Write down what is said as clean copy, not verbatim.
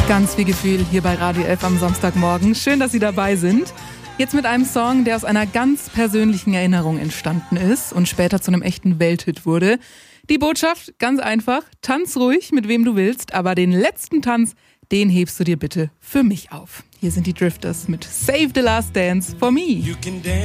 Ganz viel Gefühl hier bei Radio 11 am Samstagmorgen. Schön, dass Sie dabei sind. Jetzt mit einem Song, der aus einer ganz persönlichen Erinnerung entstanden ist und später zu einem echten Welthit wurde. Die Botschaft, ganz einfach, tanz ruhig, mit wem du willst, aber den letzten Tanz, den hebst du dir bitte für mich auf. Hier sind die Drifters mit Save the Last Dance for Me.